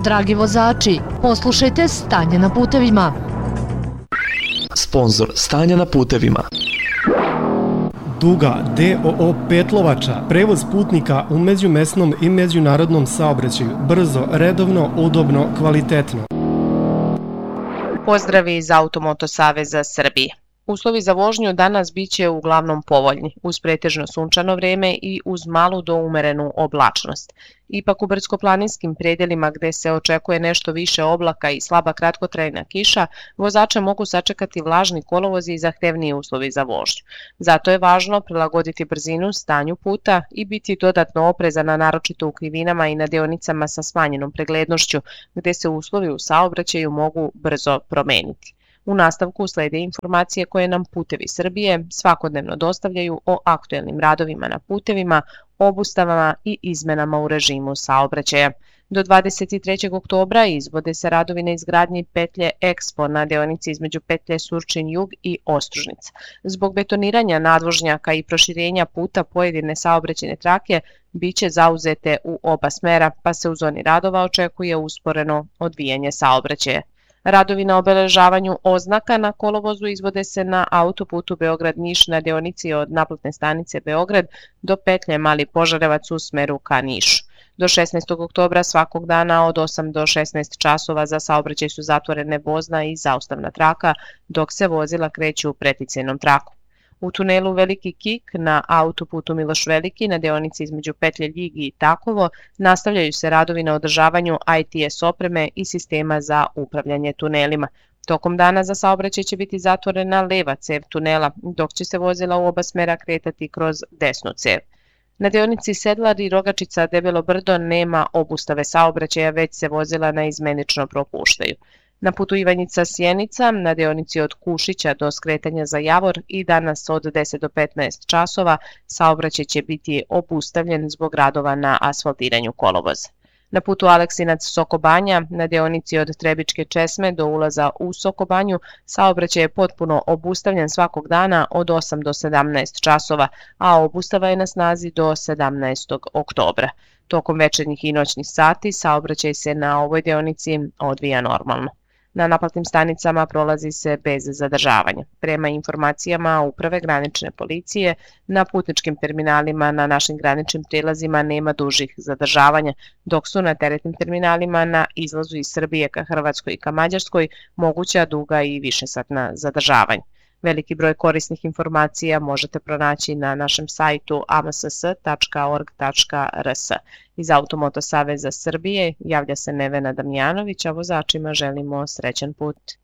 Dragi vozači, poslušajte stanje na putevima. Sponzor stanja na putevima. Duga DOO Petlovača, prevoz putnika u međumesnom i međunarodnom saobraćaju, brzo, redovno, udobno, kvalitetno. Pozdravi iz Automoto Saveza Srbije. Uslovi za vožnju danas biće uglavnom povoljni, uz pretežno sunčano vreme i uz malu do umerenu oblačnost. Ipak u brdsko-planinskim predelima gde se očekuje nešto više oblaka i slaba kratkotrajna kiša, vozače mogu sačekati vlažni kolovozi i zahtevniji uslovi za vožnju. Zato je važno prilagoditi brzinu stanju puta i biti dodatno oprezan, naročito u krivinama i na deonicama sa smanjenom preglednošću, gde se uslovi u saobraćaju mogu brzo promeniti. U nastavku slede informacije koje nam Putevi Srbije svakodnevno dostavljaju o aktuelnim radovima na putevima, obustavama i izmenama u režimu saobraćaja. Do 23. oktobra izvode se radovi na izgradnji petlje Expo na deonici između petlje Surčin-Jug i Ostružnica. Zbog betoniranja nadvožnjaka i proširenja puta pojedine saobraćajne trake biće zauzete u oba smera, pa se u zoni radova očekuje usporeno odvijanje saobraćaja. Radovi na obeležavanju oznaka na kolovozu izvode se na autoputu Beograd-Niš na deonici od naplatne stanice Beograd do petlje Mali Požarevac u smeru ka Nišu. Do 16. oktobra svakog dana od 8 do 16 časova za saobraćaj su zatvorene vozna i zaustavna traka, dok se vozila kreću preticajnom trakom. U tunelu Veliki Kik na autoputu Miloš Veliki na deonici između petlje Ljigi i Takovo nastavljaju se radovi na održavanju ITS opreme i sistema za upravljanje tunelima. Tokom dana za saobraćaj će biti zatvorena leva cev tunela, dok će se vozila u oba smera kretati kroz desnu cev. Na deonici Sedlar i Rogačica Debelo Brdo nema obustave saobraćaja, već se vozila naizmenično propuštaju. Na putu Ivanjica-Sjenica, na deonici od Kušića do skretanja za Javor i danas od 10 do 15 časova saobraćaj će biti obustavljen zbog radova na asfaltiranju kolovoza. Na putu Aleksinac-Sokobanja, na deonici od Trebičke česme do ulaza u Sokobanju, saobraćaj je potpuno obustavljen svakog dana od 8 do 17 časova, a obustava je na snazi do 17. oktobra. Tokom večernjih i noćnih sati saobraćaj se na ovoj deonici odvija normalno. Na naplatnim stanicama prolazi se bez zadržavanja. Prema informacijama Uprave granične policije, na putničkim terminalima na našim graničnim prelazima nema dužih zadržavanja, dok su na teretnim terminalima na izlazu iz Srbije ka Hrvatskoj i ka Mađarskoj moguća duga i višesatna zadržavanja. Veliki broj korisnih informacija možete pronaći na našem sajtu amss.org.rs. Iz Automoto Saveza Srbije javlja se Nevena Damjanović, a vozačima želimo srećan put.